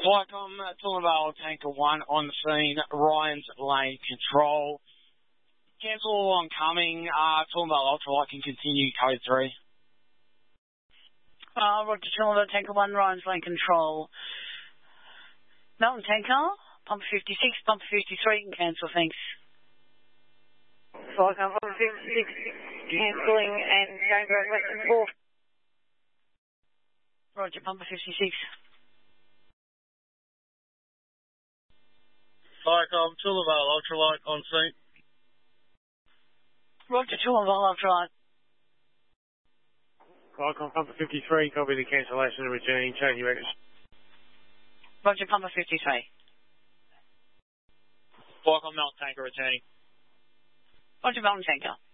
Flycom, Toowoomba Tanker 1 on the scene, Ryan's lane control. Cancel oncoming, Toowoomba Ultralight can continue code 3. Roger, Toowoomba Tanker 1, Ryan's lane control. Mountain Tanker, pump 56, pump 53, can cancel, thanks. Flycom, pump 56, cancelling and going back west and north. Roger, pump 56. Flycom, Toowoomba Ultralight on scene. Roger, Toowoomba Ultralight. Flycom, pump 53, copy the cancellation and returning, changing back. Roger, pump 53. Flycom, Mountain Tanker returning. Roger, Mountain Tanker.